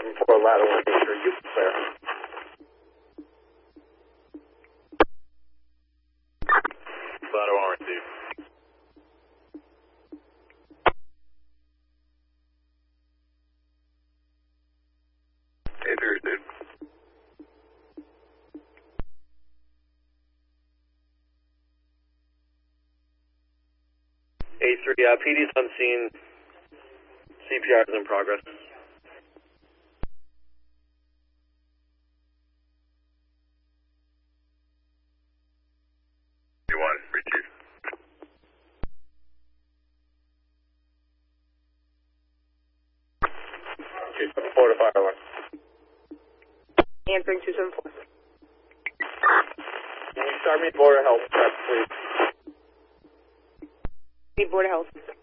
274 ladder 1, make sure you clear. Ladder 1 received. A3 received. A3, PD's on scene. CPR is in progress. D1, retrieve. Two 274 to fire 1. Answering 274. Can you start me border health check, please? Need Board of Health.